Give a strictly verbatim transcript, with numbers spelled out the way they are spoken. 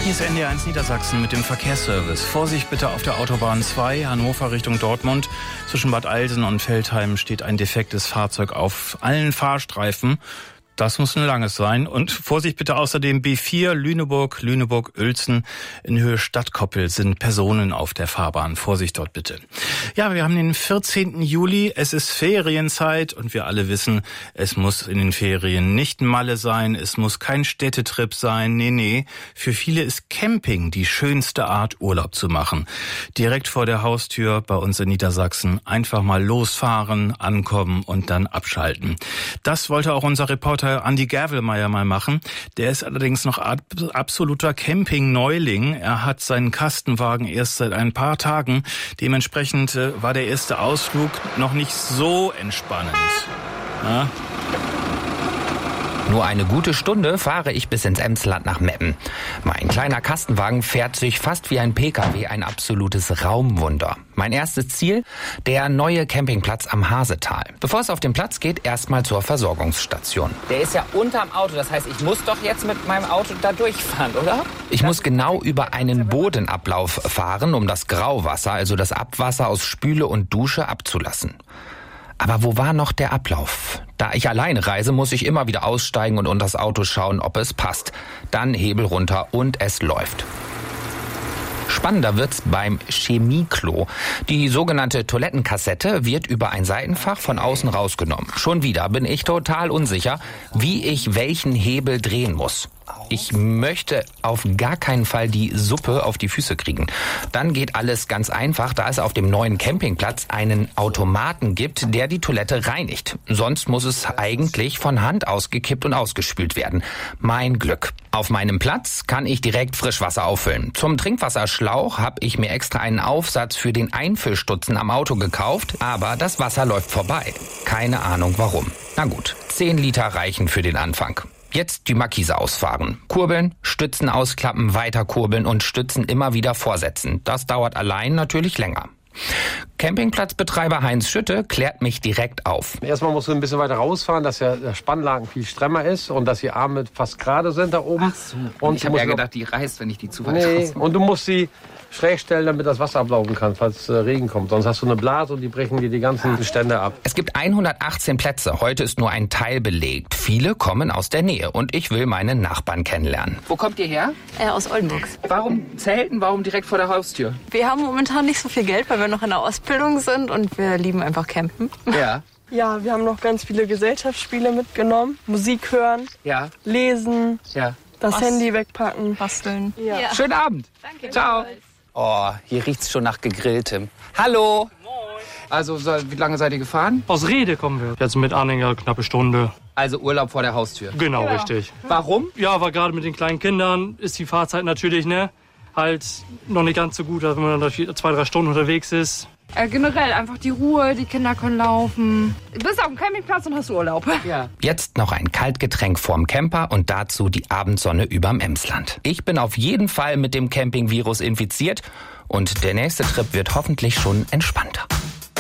Hier ist N D R eins Niedersachsen mit dem Verkehrsservice. Vorsicht bitte auf der Autobahn zwei, Hannover Richtung Dortmund. Zwischen Bad Alsen und Veltheim steht ein defektes Fahrzeug auf allen Fahrstreifen. Das muss ein langes sein. Und Vorsicht bitte außerdem B vier, Lüneburg, Lüneburg-Uelzen. In Höhe Stadtkoppel sind Personen auf der Fahrbahn. Vorsicht dort bitte. Ja, wir haben den vierzehnten Juli. Es ist Ferienzeit und wir alle wissen, es muss in den Ferien nicht Malle sein. Es muss kein Städtetrip sein. Nee, nee. Für viele ist Camping die schönste Art, Urlaub zu machen. Direkt vor der Haustür bei uns in Niedersachsen. Einfach mal losfahren, ankommen und dann abschalten. Das wollte auch unser Reporter Andi Gervelmeier mal machen. Der ist allerdings noch absoluter Camping-Neuling. Er hat seinen Kastenwagen erst seit ein paar Tagen. Dementsprechend war der erste Ausflug noch nicht so entspannend. Ja? Nur eine gute Stunde fahre ich bis ins Emsland nach Meppen. Mein kleiner Kastenwagen fährt sich fast wie ein P K W, ein absolutes Raumwunder. Mein erstes Ziel, der neue Campingplatz am Hasetal. Bevor es auf den Platz geht, erstmal zur Versorgungsstation. Der ist ja unterm Auto, das heißt, ich muss doch jetzt mit meinem Auto da durchfahren, oder? Ich muss genau über einen Bodenablauf fahren, um das Grauwasser, also das Abwasser aus Spüle und Dusche, abzulassen. Aber wo war noch der Ablauf? Da ich alleine reise, muss ich immer wieder aussteigen und unter das Auto schauen, ob es passt. Dann Hebel runter und es läuft. Spannender wird's beim Chemieklo. Die sogenannte Toilettenkassette wird über ein Seitenfach von außen rausgenommen. Schon wieder bin ich total unsicher, wie ich welchen Hebel drehen muss. Ich möchte auf gar keinen Fall die Suppe auf die Füße kriegen. Dann geht alles ganz einfach, da es auf dem neuen Campingplatz einen Automaten gibt, der die Toilette reinigt. Sonst muss es eigentlich von Hand ausgekippt und ausgespült werden. Mein Glück. Auf meinem Platz kann ich direkt Frischwasser auffüllen. Zum Trinkwasserschlauch habe ich mir extra einen Aufsatz für den Einfüllstutzen am Auto gekauft, aber das Wasser läuft vorbei. Keine Ahnung warum. Na gut, zehn Liter reichen für den Anfang. Jetzt die Markise ausfahren. Kurbeln, Stützen ausklappen, weiter kurbeln und Stützen immer wieder vorsetzen. Das dauert allein natürlich länger. Campingplatzbetreiber Heinz Schütte klärt mich direkt auf. Erstmal musst du ein bisschen weiter rausfahren, dass ja der Spannlagen viel stremmer ist und dass die Arme fast gerade sind da oben. Ach so. Und ich habe ja gedacht, die reißt, wenn ich die zu weit nee. raus. Und du musst sie schräg stellen, damit das Wasser ablaufen kann, falls äh, Regen kommt. Sonst hast du eine Blase und die brechen dir die ganzen Stände ab. Es gibt hundertachtzehn Plätze. Heute ist nur ein Teil belegt. Viele kommen aus der Nähe und ich will meine Nachbarn kennenlernen. Wo kommt ihr her? Äh, aus Oldenburg. Warum Zelten? Warum direkt vor der Haustür? Wir haben momentan nicht so viel Geld, weil wir noch in der Ausbildung sind und wir lieben einfach campen. Ja. Ja, wir haben noch ganz viele Gesellschaftsspiele mitgenommen. Musik hören, Ja. lesen, Ja. das Was? Handy wegpacken. Basteln. Ja. Ja. Schönen Abend. Danke. Ciao. Oh, hier riecht's schon nach Gegrilltem. Hallo. Moin. Also, so, wie lange seid ihr gefahren? Aus Rede kommen wir. Jetzt mit Anhänger knappe Stunde. Also Urlaub vor der Haustür. Genau, Genau. richtig. Warum? Ja, weil gerade mit den kleinen Kindern ist die Fahrzeit natürlich, ne, halt noch nicht ganz so gut, als wenn man dann zwei, drei Stunden unterwegs ist. Äh, generell einfach die Ruhe, die Kinder können laufen. Du bist auf dem Campingplatz und hast Urlaub. Ja. Jetzt noch ein Kaltgetränk vorm Camper und dazu die Abendsonne überm Emsland. Ich bin auf jeden Fall mit dem Campingvirus infiziert und der nächste Trip wird hoffentlich schon entspannter.